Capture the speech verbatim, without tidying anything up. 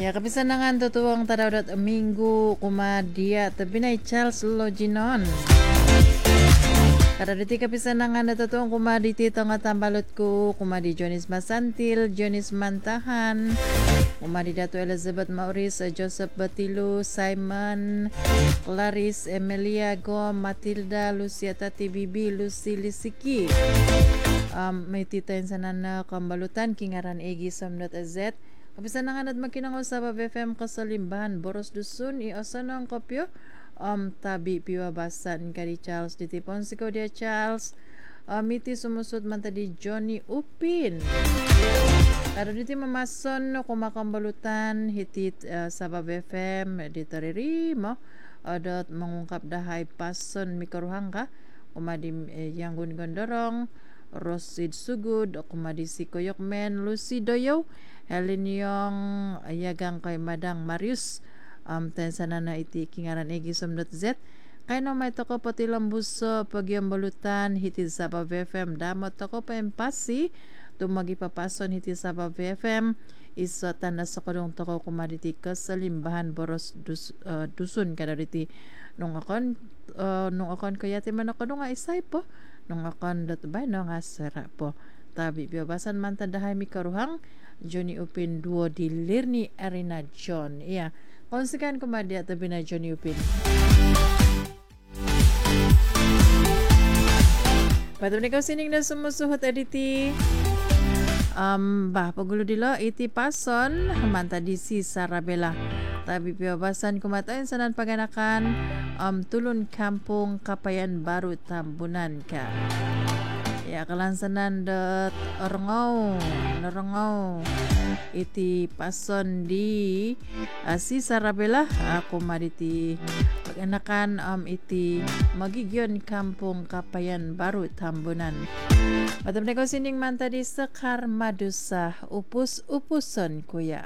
Ya kapisanangan tutuwang tadawdat minggu kumadia tabinay Charles Loginon. Kada diti kapisanangan na tutuwang kumaditi tanga tambalot ko kumadi Jonis Masantil, Jonis Mantahan, kumadi Dato Elizabeth Maurice, Joseph Batilo, Simon, Clarice, Emilia Gom, Matilda, Lucia Tati Bibi, Lucy Lisiki. Um, may titain sa nana kambalutan kingaran egi samdot azet. Kapisanangan at makinangaw sa B F M Kasalimbahan, Boros Dusun, i-asa ng kopyo, um, tabi piwabasan ka di Charles, diti Ponsico dia Charles, um, iti sumusod man tadi Johnny Upin. Karo diti mamason no kumakambalutan, hitit uh, sa B F M, dito ririmo, adot mangungkap dahay pason mikaruhang ka, kumadim eh, yang gun-gondorong, Rosid Sugud, kumadi si Koyokmen, Lucy Doyo, Helen Yong, ayagang kay Madang Marius, um, tensana na iti kingaran egi sumdot Z. Kaya no may toko pati lambuso, pagyambalutan, hitid sa B F M, damot toko pa empasi, tumagi papason hitid sa B F M, isa tanda sa kodong toko kumaditi Kasalimbahan, Boros dus, uh, Dusun, kada diti nung akon, uh, nung akon kaya timan ako nung nga isay po, nung akon datubay no nga sara po. Tabi biyabasan man tadahay mi karuhang, Johnny Upin duo di Lirni Arena John. Iya, konsekan kumadi at tabi na Johnny Upin. Patum ni kau sining na sumusuhot editi. Um, bah, pagulo dilo, iti pason, manta di si Sarabela. Tabi piwabasan kumatayin sanan paganakan, um, tulun kampung Kapayan Baru Tambunan ka. Ya kalansanan dot orongaw, norongaw, iti pason di uh, si Sarabela, ako mariti paganakan um, iti magigyon kampung Kapayan Baru Tambunan. Matam na ko sining manta di sa Karmadusa, upus-upuson kuya.